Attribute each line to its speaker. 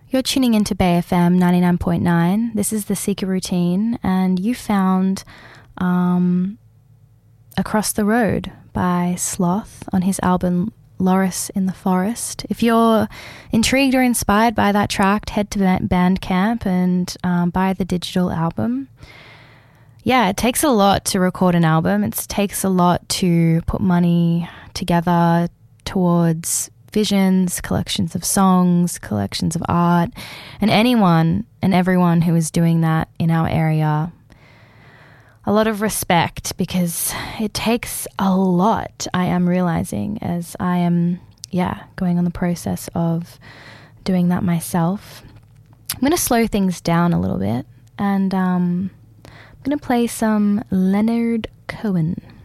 Speaker 1: You're tuning into Bay FM 99.9. This is The Secret Routine, and you found Across the Road by Sloth on his album Loris in the Forest. If you're intrigued or inspired by that track, head to Bandcamp and buy the digital album. Yeah, it takes a lot to record an album. It takes a lot to put money together towards visions, collections of songs, collections of art, and anyone and everyone who is doing that in our area, a lot of respect, because it takes a lot, I am realizing, as I am, going on the process of doing that myself. I'm going to slow things down a little bit, and I'm going to play some Leonard Cohen.